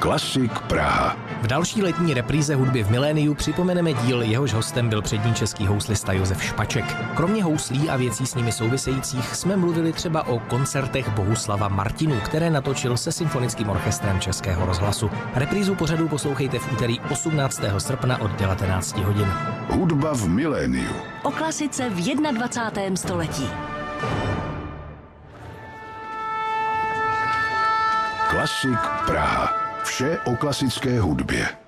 Klasik Praha. V další letní repríze hudby v miléniu připomeneme díl, jehož hostem byl přední český houslista Josef Špaček. Kromě houslí a věcí s nimi souvisejících jsme mluvili třeba o koncertech Bohuslava Martinů, které natočil se Symfonickým orchestrem Českého rozhlasu. Reprízu pořadu poslouchejte v úterý 18. srpna od 19 hodin. Hudba v miléniu. O klasice v 21. století. Klasik Praha. Vše o klasické hudbě.